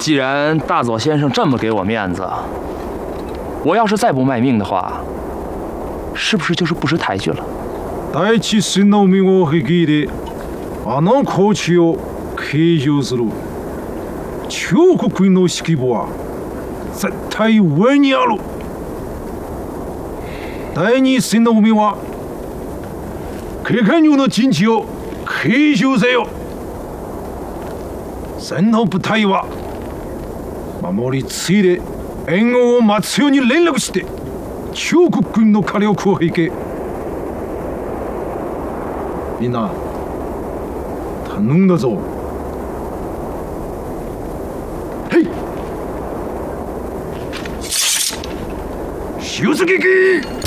既然大佐先生这么给我面子，我要是再不卖命的话，是不是就是不识抬举了？ 第一戦の海を率いてあの高地を継承する中国の指揮部は絶対上にある。第二戦の海は経験有の陣地を継承せよ。戦の部隊は守り継いで援護を待つように連絡して中国軍の火力を引け。みんな頼んだぞ。へい出撃！